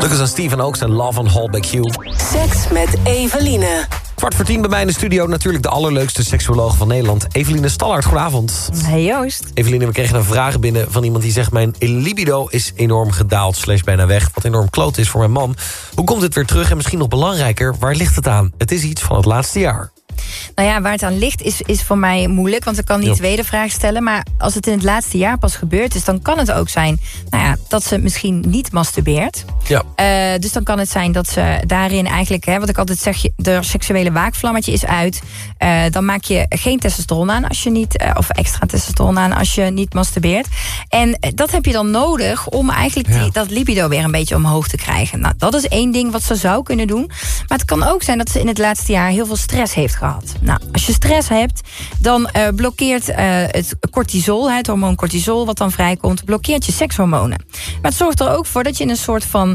Lucas en Steven Oaks en Love on Hold Back You. Seks met Eveline. 10:15 bij mij in de studio natuurlijk de allerleukste seksuoloog van Nederland. Eveline Stallard, goedenavond. Hey Joost. Eveline, we kregen een vraag binnen van iemand die zegt... mijn libido is enorm gedaald, / bijna weg. Wat enorm kloot is voor mijn man. Hoe komt het weer terug en misschien nog belangrijker, waar ligt het aan? Het is iets van het laatste jaar. Nou ja, waar het aan ligt is voor mij moeilijk, want ik kan niet wedervraag stellen. Maar als het in het laatste jaar pas gebeurd is, dan kan het ook zijn dat ze misschien niet masturbeert. Ja. Dus dan kan het zijn dat ze daarin eigenlijk, wat ik altijd zeg, de seksuele waakvlammetje is uit. Dan maak je geen testosteron aan als je niet, of extra testosteron aan als je niet masturbeert. En dat heb je dan nodig om eigenlijk dat libido weer een beetje omhoog te krijgen. Nou, dat is één ding wat ze zou kunnen doen. Maar het kan ook zijn dat ze in het laatste jaar heel veel stress heeft gehad. Nou, als je stress hebt, dan blokkeert het cortisol, het hormoon cortisol wat dan vrijkomt, blokkeert je sekshormonen. Maar het zorgt er ook voor dat je in een soort van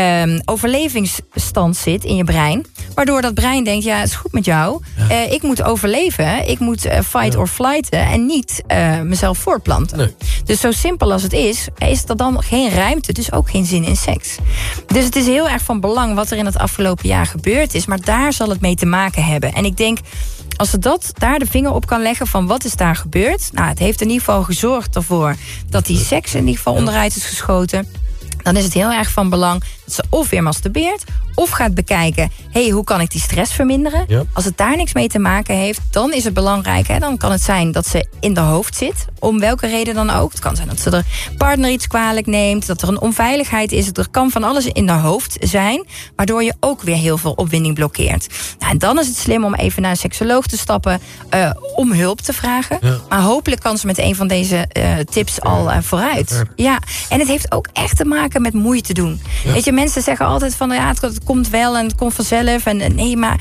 overlevingsstand zit in je brein. Waardoor dat brein denkt, ja, het is goed met jou. Ik moet overleven. Ik moet fight or flighten en niet mezelf voortplanten. Nee. Dus zo simpel als het is er dan geen ruimte, dus ook geen zin in seks. Dus het is heel erg van belang wat er in het afgelopen jaar gebeurd is. Maar daar zal het mee te maken hebben. En ik denk, als ze daar de vinger op kan leggen van wat is daar gebeurd. Nou, het heeft in ieder geval gezorgd ervoor dat die seks in ieder geval onderuit is geschoten. Dan is het heel erg van belang dat ze of weer masturbeert, of gaat bekijken, hoe kan ik die stress verminderen? Ja. Als het daar niks mee te maken heeft, dan is het belangrijk. Dan kan het zijn dat ze in de hoofd zit, om welke reden dan ook. Het kan zijn dat ze er partner iets kwalijk neemt, dat er een onveiligheid is. Er kan van alles in de hoofd zijn, waardoor je ook weer heel veel opwinding blokkeert. Nou, en dan is het slim om even naar een seksoloog te stappen, om hulp te vragen. Ja. Maar hopelijk kan ze met een van deze tips al vooruit. Ja, en het heeft ook echt te maken met moeite doen. Ja. Weet je, mensen zeggen altijd van, het komt wel en het komt vanzelf. En nee, maar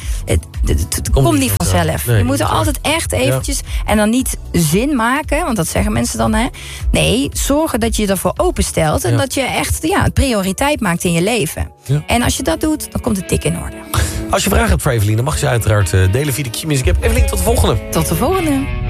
het komt niet vanzelf. Nee, je moet er altijd echt eventjes, en dan niet zin maken, want dat zeggen mensen dan, hè. Nee, zorgen dat je ervoor openstelt en dat je echt prioriteit maakt in je leven. Ja. En als je dat doet, dan komt het dik in orde. Als je vragen hebt voor Eveline, dan mag je ze uiteraard delen via de Q-Music app. Eveline, tot de volgende. Tot de volgende.